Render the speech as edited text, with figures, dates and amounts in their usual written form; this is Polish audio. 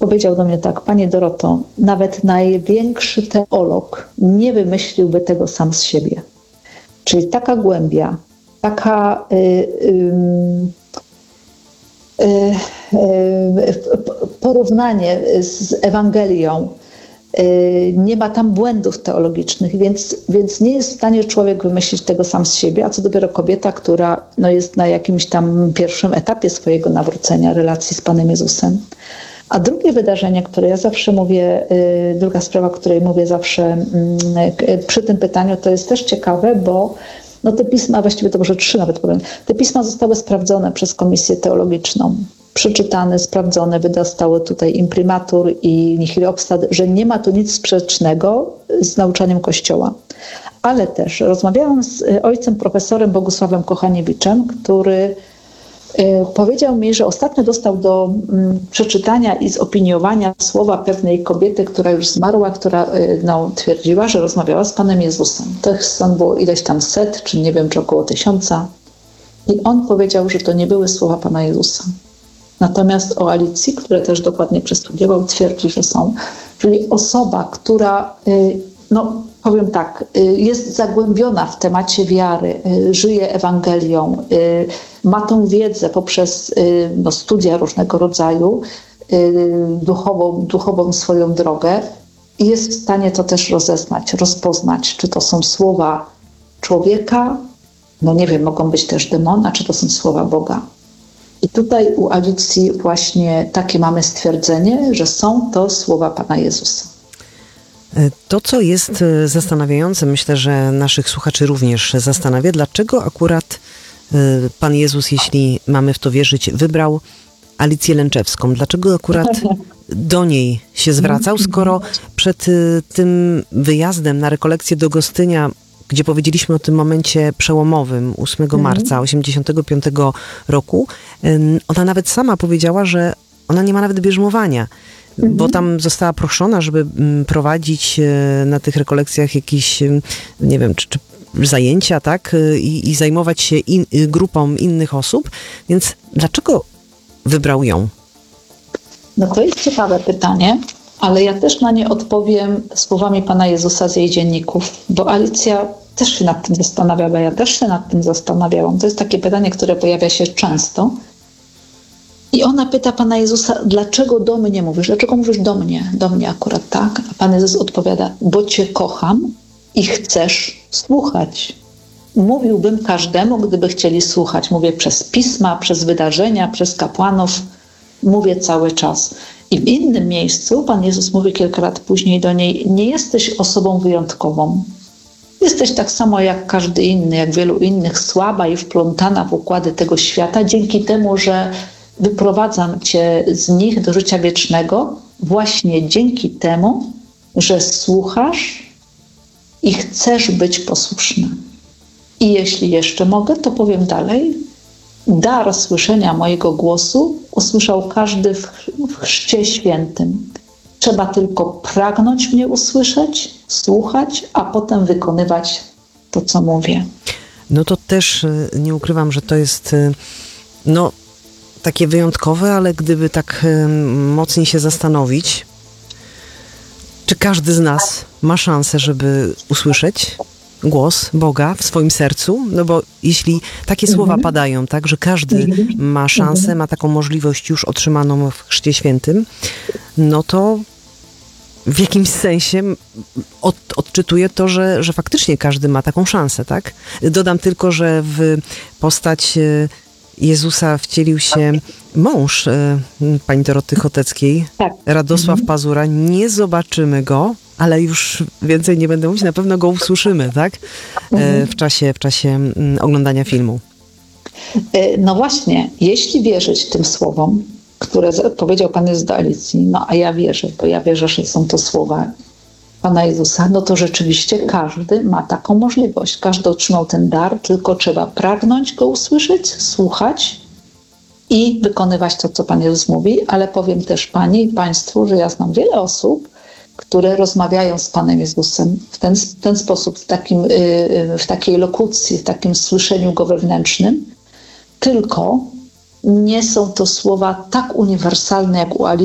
powiedział do mnie tak: Pani Doroto, nawet największy teolog nie wymyśliłby tego sam z siebie. Czyli taka głębia, taka porównanie z Ewangelią, nie ma tam błędów teologicznych, więc nie jest w stanie człowiek wymyślić tego sam z siebie, a co dopiero kobieta, która jest na jakimś tam pierwszym etapie swojego nawrócenia, relacji z Panem Jezusem. A drugie wydarzenie, które ja zawsze mówię, druga sprawa, o której mówię zawsze przy tym pytaniu, to jest też ciekawe, bo te pisma, właściwie to może 3 nawet powiem, te pisma zostały sprawdzone przez Komisję Teologiczną. Przeczytane, sprawdzone, wydastało tutaj imprimatur i nihil obstat, że nie ma tu nic sprzecznego z nauczaniem Kościoła. Ale też rozmawiałam z ojcem profesorem Bogusławem Kochaniewiczem, który powiedział mi, że ostatnio dostał do przeczytania i zopiniowania słowa pewnej kobiety, która już zmarła, która twierdziła, że rozmawiała z Panem Jezusem. Tych stron było ileś tam 100, czy nie wiem, czy około 1000. I on powiedział, że to nie były słowa Pana Jezusa. Natomiast o Alicji, które też dokładnie przestudiował, twierdzi, że są. Czyli osoba, która, powiem tak, jest zagłębiona w temacie wiary, żyje Ewangelią, ma tą wiedzę poprzez studia różnego rodzaju, duchową swoją drogę i jest w stanie to też rozeznać, rozpoznać, czy to są słowa człowieka, nie wiem, mogą być też demona, czy to są słowa Boga. I tutaj u Alicji właśnie takie mamy stwierdzenie, że są to słowa Pana Jezusa. To, co jest zastanawiające, myślę, że naszych słuchaczy również zastanawia, dlaczego akurat Pan Jezus, jeśli mamy w to wierzyć, wybrał Alicję Lęczewską. Dlaczego akurat do niej się zwracał, skoro przed tym wyjazdem na rekolekcję do Gostynia, gdzie powiedzieliśmy o tym momencie przełomowym 8 marca 1985 roku, ona nawet sama powiedziała, że ona nie ma nawet bierzmowania, bo tam została proszona, żeby prowadzić na tych rekolekcjach jakieś, nie wiem, czy zajęcia, tak? I zajmować się grupą innych osób. Więc dlaczego wybrał ją? To jest ciekawe pytanie, ale ja też na nie odpowiem słowami Pana Jezusa z jej dzienników, bo Alicja też się nad tym zastanawiała, ja też się nad tym zastanawiałam. To jest takie pytanie, które pojawia się często. I ona pyta Pana Jezusa, dlaczego do mnie mówisz? Dlaczego mówisz do mnie akurat tak? A Pan Jezus odpowiada, bo Cię kocham i chcesz słuchać. Mówiłbym każdemu, gdyby chcieli słuchać. Mówię przez pisma, przez wydarzenia, przez kapłanów. Mówię cały czas. I w innym miejscu Pan Jezus mówi kilka lat później do niej, nie jesteś osobą wyjątkową. Jesteś tak samo jak każdy inny, jak wielu innych, słaba i wplątana w układy tego świata, dzięki temu, że wyprowadzam Cię z nich do życia wiecznego, właśnie dzięki temu, że słuchasz i chcesz być posłuszny. I jeśli jeszcze mogę, to powiem dalej. Dar słyszenia mojego głosu usłyszał każdy w Chrzcie Świętym. Trzeba tylko pragnąć mnie usłyszeć, słuchać, a potem wykonywać to, co mówię. To też nie ukrywam, że to jest takie wyjątkowe, ale gdyby tak mocniej się zastanowić, czy każdy z nas ma szansę, żeby usłyszeć głos Boga w swoim sercu? Bo jeśli takie słowa padają, tak, że każdy ma szansę, ma taką możliwość już otrzymaną w Chrzcie Świętym, to w jakimś sensie odczytuje to, że faktycznie każdy ma taką szansę, tak? Dodam tylko, że w postać Jezusa wcielił się mąż pani Doroty Choteckiej, Radosław Pazura. Nie zobaczymy go, ale już więcej nie będę mówić, na pewno go usłyszymy, tak? W czasie oglądania filmu. Właśnie, jeśli wierzyć tym słowom, które powiedział Pan Jezus do Alicji, a ja wierzę, bo ja wierzę, że są to słowa Pana Jezusa, to rzeczywiście każdy ma taką możliwość. Każdy otrzymał ten dar, tylko trzeba pragnąć go usłyszeć, słuchać i wykonywać to, co Pan Jezus mówi, ale powiem też Pani i Państwu, że ja znam wiele osób, które rozmawiają z Panem Jezusem w ten sposób, w takiej lokucji, w takim słyszeniu Go wewnętrznym, tylko nie są to słowa tak uniwersalne jak u Alicji,